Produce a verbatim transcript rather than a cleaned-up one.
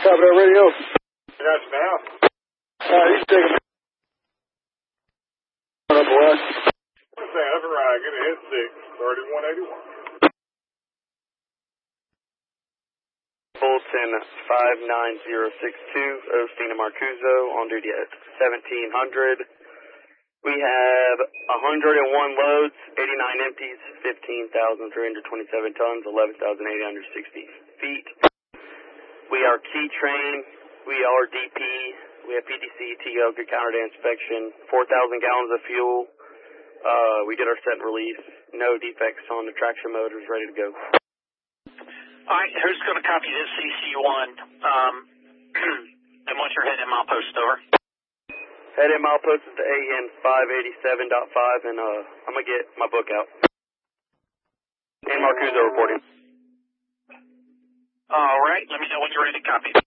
Top of that radio. Yes, now. Uh, he's taking up west. What's that? Override. Get a head six. thirty-one eighty-one. Fulton five nine zero six two, Osteen and Marcuso, on duty at seventeen hundred. We have one hundred one loads, eighty-nine empties, fifteen thousand three hundred twenty-seven tons, eleven thousand eight hundred sixty feet. We are key train, we are D P, we have P D C, T O, good counter day inspection, four thousand gallons of fuel. Uh, we did our set and release, no defects on the traction motors, ready to go. Alright, who's going to copy this C C one? Um, and what's your head and mile post, over? Head and mile post is to A N five eighty-seven point five, and uh, I'm going to get my book out. And Marcuso reporting. Alright, let me know when you're ready to copy.